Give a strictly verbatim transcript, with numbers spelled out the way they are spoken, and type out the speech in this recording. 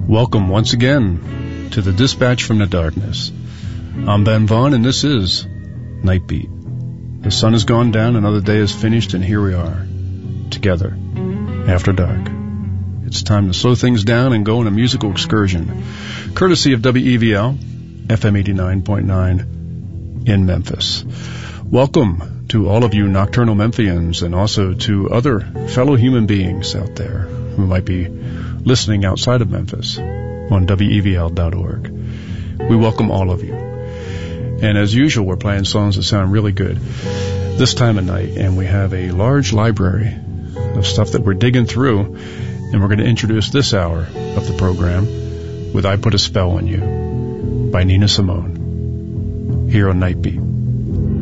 Welcome once again to the Dispatch from the Darkness. I'm Ben Vaughn, and this is Nightbeat. The sun has gone down, another day is finished, and here we are, together, after dark. It's time to slow things down and go on a musical excursion, courtesy of W E V L, F M eighty-nine point nine in Memphis. Welcome to all of you nocturnal Memphians, and also to other fellow human beings out there who might be listening outside of Memphis on W E V L dot org. We welcome all of you. And as usual, we're playing songs that sound really good this time of night, and we have a large library of stuff that we're digging through, and we're going to introduce this hour of the program with I Put a Spell on You by Nina Simone here on Nightbeat.